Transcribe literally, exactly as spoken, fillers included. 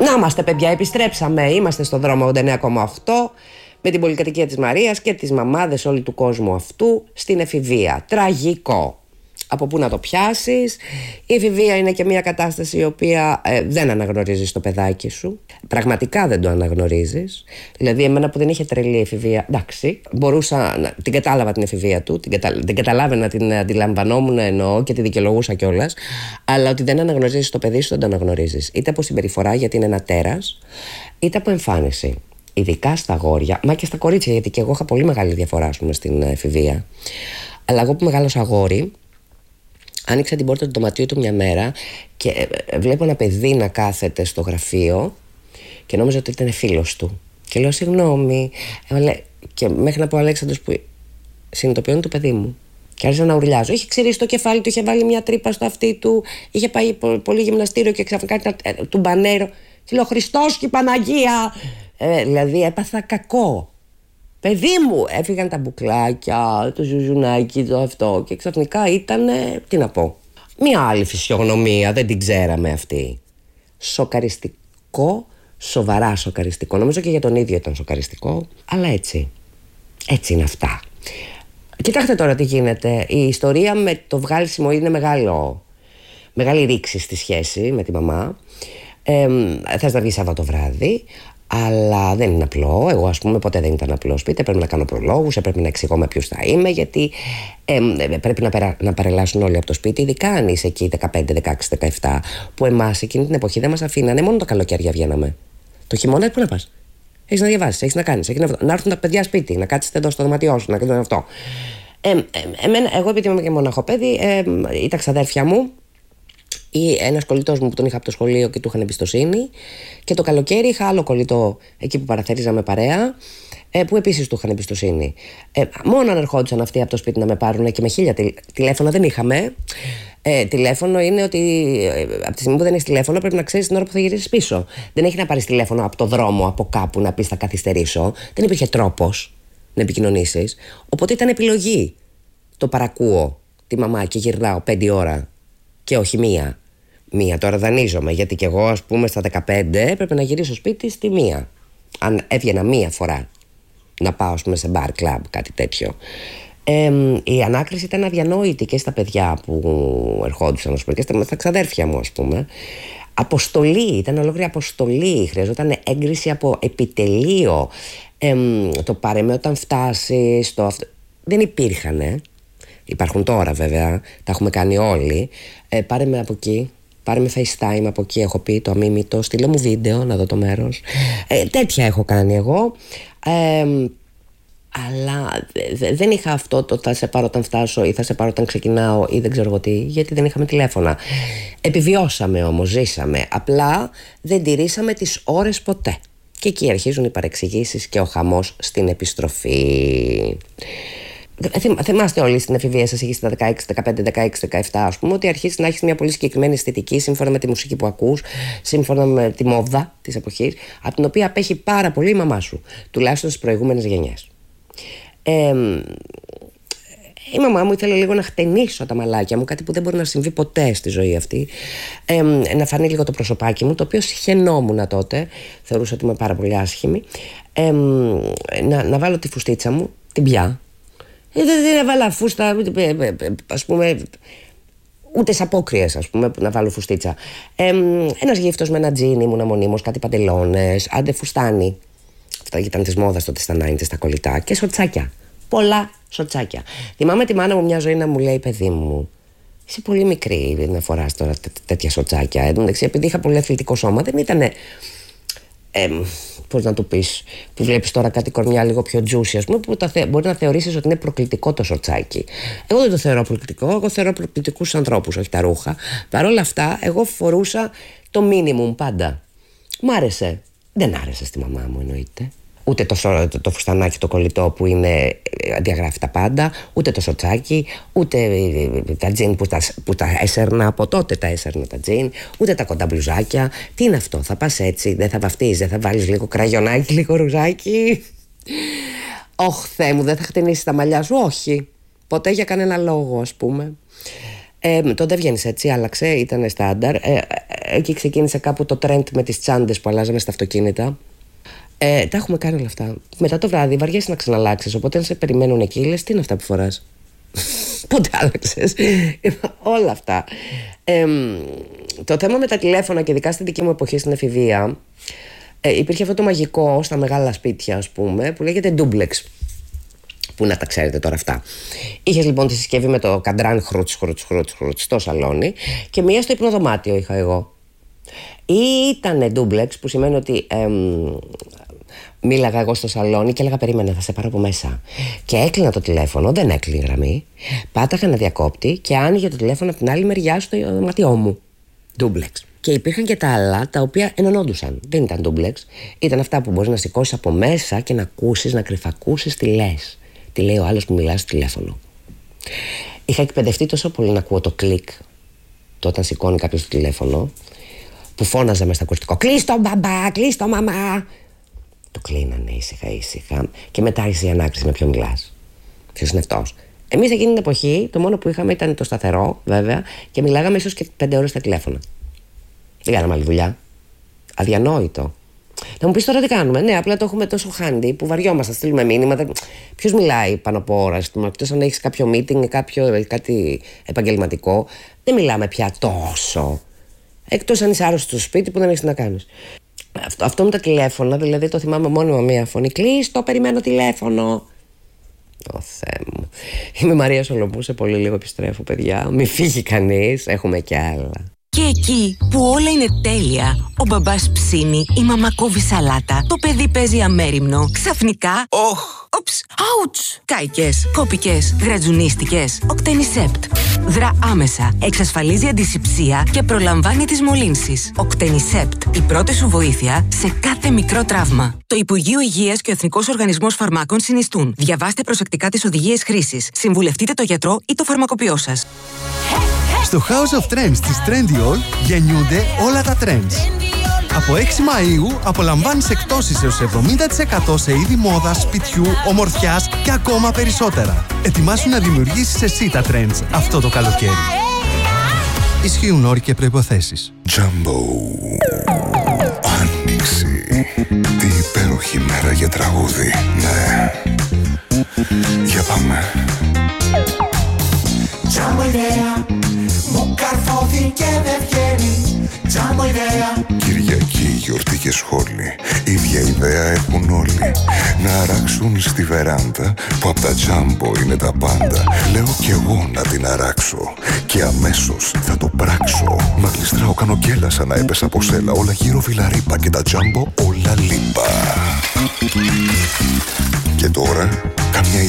Να είμαστε, παιδιά, επιστρέψαμε. Είμαστε στον δρόμο ογδόντα εννέα κόμμα οκτώ με την πολυκατοικία της Μαρίας και τις μαμάδες όλου του κόσμου αυτού στην εφηβεία. Τραγικό. Από πού να το πιάσεις. Η εφηβεία είναι και μια κατάσταση η οποία ε, δεν αναγνωρίζεις το παιδάκι σου. Πραγματικά δεν το αναγνωρίζεις. Δηλαδή, εμένα που δεν είχε τρελή εφηβεία, εντάξει, μπορούσα να την κατάλαβα την εφηβεία του, την, κατα... την καταλάβαινα, την αντιλαμβανόμουν εννοώ και τη δικαιολογούσα κιόλας. Αλλά ότι δεν αναγνωρίζεις το παιδί σου, δεν το αναγνωρίζεις. Είτε από συμπεριφορά, γιατί είναι ένα τέρας, είτε από εμφάνιση. Ειδικά στα αγόρια, μα και στα κορίτσια, γιατί και εγώ είχα πολύ μεγάλη διαφορά, ας πούμε, στην εφηβεία. Αλλά εγώ που μεγάλωσα αγόρι, άνοιξα την πόρτα του δωματίου του μια μέρα και βλέπω ένα παιδί να κάθεται στο γραφείο και νόμιζα ότι ήταν φίλος του. Και λέω συγγνώμη. Και μέχρι να πω ο Αλέξανδρος που συνειδητοποιώ το παιδί μου. Και άρχισα να ουρλιάζω. Είχε ξυρίσει το κεφάλι του, είχε βάλει μια τρύπα στο αυτί του, είχε πάει πολύ γυμναστήριο και ξαφνικά του μπανέρο. Και λέω Χριστός και η Παναγία. Ε, δηλαδή έπαθα κακό. Παιδί μου, έφυγαν τα μπουκλάκια, το ζουζουνάκι, το αυτό και ξαφνικά ήταν, τι να πω, μια άλλη φυσιογνωμία, δεν την ξέραμε αυτή. Σοκαριστικό, σοβαρά σοκαριστικό. Νομίζω και για τον ίδιο ήταν σοκαριστικό, αλλά έτσι, έτσι είναι αυτά. Κοιτάξτε τώρα τι γίνεται. Η ιστορία με το βγάλισιμο είναι μεγάλο, μεγάλη ρήξη στη σχέση με τη μαμά. Ε, θες να βγει Σάββατο βράδυ. Αλλά δεν είναι απλό. Εγώ, ας πούμε, ποτέ δεν ήταν απλό σπίτι. Πρέπει να κάνω προλόγους, πρέπει να εξηγώ με ποιους θα είμαι, γιατί ε, πρέπει να, περα, να παρελάσουν όλοι από το σπίτι. Ειδικά αν είσαι εκεί δεκαπέντε, δεκαέξι, δεκαεπτά, που εμάς εκείνη την εποχή δεν μας αφήνανε. Μόνο το καλοκαίρια βγαίναμε. Το χειμώνα, πού να πας? Έχεις να διαβάσεις, έχεις να κάνεις, έχεις να... να έρθουν τα παιδιά σπίτι, να κάτσετε εδώ στο δωμάτιό σου, να κάνετε αυτό. Ε, ε, εμένα, εγώ, επειδή είμαι και μοναχοπέδι, ε, ή τα ξαδέρφια μου, ή ένας κολλητός μου που τον είχα από το σχολείο και του είχαν εμπιστοσύνη. Και το καλοκαίρι είχα άλλο κολλητό εκεί που παραθερίζαμε παρέα, που επίσης του είχαν εμπιστοσύνη. Ε, μόνο αν ερχόντουσαν αυτοί από το σπίτι να με πάρουν και με χίλια τηλε... τηλέφωνα δεν είχαμε. Ε, τηλέφωνο είναι ότι ε, από τη στιγμή που δεν έχεις τηλέφωνο πρέπει να ξέρεις την ώρα που θα γυρίσεις πίσω. Δεν έχει να πάρεις τηλέφωνο από το δρόμο, από κάπου να πεις θα καθυστερήσω. Δεν υπήρχε τρόπος να επικοινωνήσεις. Οπότε ήταν επιλογή. Το παρακούω τη μαμά και γυρνάω πέντε ώρα και όχι μία. Μία, τώρα δανείζομαι, γιατί κι εγώ, ας πούμε, στα δεκαπέντε έπρεπε να γυρίσω σπίτι στη μία. Αν έβγαινα μία φορά να πάω, ας πούμε, σε μπαρ, κλαμπ, κάτι τέτοιο. Ε, η ανάκριση ήταν αδιανόητη και στα παιδιά που ερχόντουσαν, ας πούμε, και στα, στα ξαδέρφια μου, ας πούμε. Αποστολή, ήταν ολόκληρη αποστολή. Χρειαζόταν έγκριση από επιτελείο. Ε, το πάρε με όταν φτάσεις. Το... Δεν υπήρχαν. Υπάρχουν τώρα, βέβαια, τα έχουμε κάνει όλοι. Ε, πάρε με από εκεί. Πάρε με FaceTime από εκεί, έχω πει το αμίμητο. Στείλε μου βίντεο να δω το μέρος. Ε, τέτοια έχω κάνει εγώ. Ε, αλλά δεν είχα αυτό το θα σε πάρω όταν φτάσω ή θα σε πάρω όταν ξεκινάω ή δεν ξέρω εγώ τι, γιατί δεν είχαμε τηλέφωνα. Επιβιώσαμε όμως, ζήσαμε. Απλά δεν τηρήσαμε τις ώρες ποτέ. Και εκεί αρχίζουν οι παρεξηγήσεις και ο χαμός στην επιστροφή. Θυμάστε όλοι στην εφηβεία σας, στα δεκαέξι, δεκαπέντε, δεκαέξι, δεκαεπτά, ας πούμε, ότι αρχίσεις να έχεις μια πολύ συγκεκριμένη αισθητική σύμφωνα με τη μουσική που ακούς, σύμφωνα με τη μόδα της εποχής, από την οποία απέχει πάρα πολύ η μαμά σου, τουλάχιστον στις προηγούμενες γενιές. Ε, η μαμά μου ήθελε λίγο να χτενίσω τα μαλάκια μου, κάτι που δεν μπορεί να συμβεί ποτέ στη ζωή αυτή. Ε, να φανεί λίγο το προσωπάκι μου, το οποίο συχαινόμουν τότε, θεωρούσα ότι είμαι πάρα πολύ άσχημη. Ε, να, να βάλω τη φουστίτσα μου, την πια. Δεν έβαλα φούστα, ας πούμε, ούτε σε απόκριες, ας πούμε, να βάλω φουστίτσα. Ε, ένας γύφτος με ένα τζιν ήμουνα μονίμως, κάτι παντελόνες, άντε φουστάνι. Αυτά ήταν της μόδας τότε στα ενενήντα, τα κολλητά. Και σοτσάκια. Πολλά σοτσάκια. Θυμάμαι τη μάνα μου μια ζωή να μου λέει, παιδί μου, είσαι πολύ μικρή να φοράς τώρα τέτοια σοτσάκια. Εντάξει, επειδή είχα πολύ αθλητικό σώμα, δεν ήτανε. Ε, πώς να του πεις, που βλέπεις τώρα κάτι κορμιά λίγο πιο juicy, ας πούμε, που τα θε, μπορεί να θεωρήσεις ότι είναι προκλητικό το σορτσάκι. Εγώ δεν το θεωρώ προκλητικό, εγώ θεωρώ προκλητικούς ανθρώπους, όχι τα ρούχα. Παρ' όλα αυτά, εγώ φορούσα το minimum πάντα. Μ' άρεσε. Δεν άρεσε στη μαμά μου, εννοείται. Ούτε το, το, το φουστανάκι το κολλητό που είναι αντιαγράφει τα πάντα, ούτε το σοτσάκι, ούτε τα τζιν που τα, που τα έσαιρνα από τότε τα έσαιρνα τα τζιν, ούτε τα κοντά μπλουζάκια. Τι είναι αυτό, θα πας έτσι, δεν θα βαφτείς, δεν θα βάλεις λίγο κραγιονάκι, λίγο ρουζάκι? Ωχ, Θεέ μου, δεν θα χτενίσεις τα μαλλιά σου? Όχι, ποτέ για κανένα λόγο, ας πούμε. Ε, τότε βγαίνεις έτσι, άλλαξε, ήταν στάνταρ. Ε, εκεί ξεκίνησε κάπου το trend με τις τσάντες που αλλάζαμε στα αυτοκίνητα. Ε, τα έχουμε κάνει όλα αυτά. Μετά το βράδυ βαριέσαι να ξαναλλάξεις, οπότε αν σε περιμένουν εκεί λες τι είναι αυτά που φοράς. Πότε άλλαξες. Όλα αυτά. Ε, το θέμα με τα τηλέφωνα και ειδικά στην δική μου εποχή στην εφηβεία, ε, υπήρχε αυτό το μαγικό στα μεγάλα σπίτια, ας πούμε, που λέγεται duplex. Πού να τα ξέρετε τώρα αυτά. Είχες λοιπόν τη συσκευή με το καντράν χρούτς, χρούτς, χρούτς, χρούτς στο σαλόνι και μία στο υπνοδωμάτιο είχα εγώ. Ή ήτανε duplex, που σημαίνει ότι εμ, μίλαγα εγώ στο σαλόνι και έλεγα περίμενε θα σε πάρω από μέσα. Και έκλεινα το τηλέφωνο, δεν έκλεινε η γραμμή. Πάταγα να διακόπτη και άνοιγε το τηλέφωνο από την άλλη μεριά στο δωμάτιό μου. Duplex. Και υπήρχαν και τα άλλα τα οποία ενωνόντουσαν. Δεν ήταν duplex. Ήταν αυτά που μπορείς να σηκώσεις από μέσα και να ακούσεις, να κρυφακούσεις τι λες. Τι λέει ο άλλος που μιλάει στο τηλέφωνο. Είχα εκπαιδευτεί τόσο πολύ να ακούω το κλικ το όταν σηκώνει κάποιος το τηλέφωνο, που φώναζα μες στο ακουστικό «Κλείς το μπαμπά, κλείς το μαμά». Το κλείνανε ήσυχα ήσυχα και μετά άρχισε η ανάκριση με ποιον μιλάς. Ποιος είναι αυτός. Εμείς εκείνη την εποχή το μόνο που είχαμε ήταν το σταθερό, βέβαια, και μιλάγαμε ίσως και πέντε ώρες στα τηλέφωνα. Δεν κάναμε άλλη δουλειά. Αδιανόητο. Να μου πεις τώρα τι κάνουμε. Ναι, απλά το έχουμε τόσο handy που βαριόμαστε, στείλουμε μήνυματα. Ποιος μιλάει πάνω από ώρα, εκτός αν έχεις κάποιο meeting, κάποιο, κάτι επαγγελματικό. Δεν μιλάμε πια τόσο. Εκτός αν είσαι άρρωστος στο σπίτι που δεν έχεις τι να κάνεις. Αυτό, αυτό με τα τηλέφωνα, δηλαδή το θυμάμαι μόνιμα μία φωνή. Κλείστο, περιμένω τηλέφωνο. Ω Θεέ μου. Είμαι η Μαρία Σολομού, σε πολύ λίγο επιστρέφω, παιδιά. Μη φύγει κανείς, έχουμε κι άλλα. Και εκεί που όλα είναι τέλεια, ο μπαμπάς ψήνει, η μαμά κόβει σαλάτα, το παιδί παίζει αμέριμνο, ξαφνικά... Οχ! Οψ! Άουτς! Κάικες, κόπικες, γρατζουνίστικες. Οκτενισέπτ. Δρά άμεσα, εξασφαλίζει αντισηψία και προλαμβάνει τις μολύνσεις. Οκτενισέπτ. Η πρώτη σου βοήθεια σε κάθε μικρό τραύμα. Το Υπουργείο Υγείας και ο Εθνικός Οργανισμός Φαρμάκων συνιστούν. Διαβάστε προσεκτικά τις οδηγίες χρήσης. Συμβουλευτείτε το γιατρό ή το φαρμακοποιό σας. Στο House of Trends της Trendyol γεννιούνται όλα τα trends. Από έξι Μαΐου απολαμβάνεις εκπτώσεις έως εβδομήντα τοις εκατό σε είδη μόδας, σπιτιού, ομορφιάς και ακόμα περισσότερα. Ετοιμάσου να δημιουργήσεις εσύ τα trends αυτό το καλοκαίρι. Ισχύουν όροι και προϋποθέσεις. Jumbo. Άνοιξη. Τι υπέροχη μέρα για τραγούδι. Ναι. Για πάμε. Τζάμπο ιδέα, μου καρφώθηκε δεν βγαίνει. Τζάμπο ιδέα. Κυριακή, γιορτή και σχόλη. Ίδια ιδέα έχουν όλοι. Να αράξουν στη βεράντα που απ' τα Τζάμπο είναι τα πάντα. Λέω κι εγώ να την αράξω και αμέσως θα το πράξω. Μα γλιστράω, κάνω γκέλα σαν να έπεσα από σέλα. Όλα γύρω βιλαρίπα και τα Τζάμπο όλα λίμπα.